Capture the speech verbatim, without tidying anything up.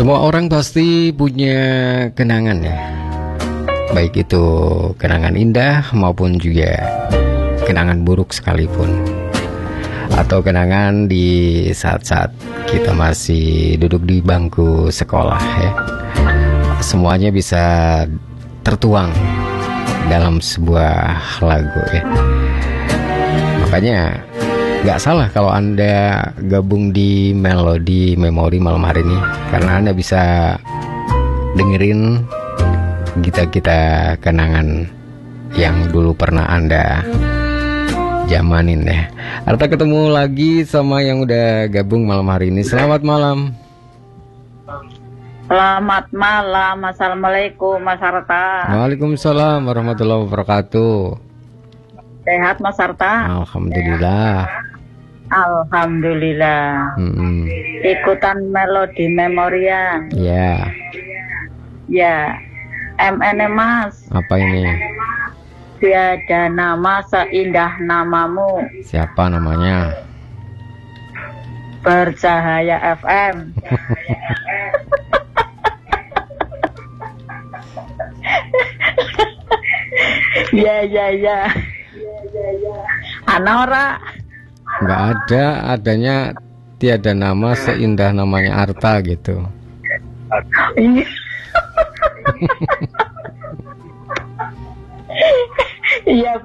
Semua orang pasti punya kenangan ya, baik itu kenangan indah maupun juga kenangan buruk sekalipun, atau kenangan di saat-saat kita masih duduk di bangku sekolah ya. Semuanya bisa tertuang dalam sebuah lagu ya. Makanya gak salah kalau Anda gabung di Melodi Memori malam hari ini, karena Anda bisa dengerin kita-kita kenangan yang dulu pernah Anda jamanin ya. Arta ketemu lagi sama yang udah gabung malam hari ini. Selamat malam. Selamat malam. Assalamualaikum Mas Arta. Waalaikumsalam warahmatullahi wabarakatuh. Sehat Mas Arta? Alhamdulillah. Alhamdulillah. Hmm. Ikutan Melodi Memorian. Ya. Ya. M N Mas. Apa ini? Tiada nama seindah namamu. Siapa namanya? Bercahaya F M. Ya ya ya. Anora. Nggak ada, adanya tiada nama seindah namanya Arta gitu. Iya. Iya.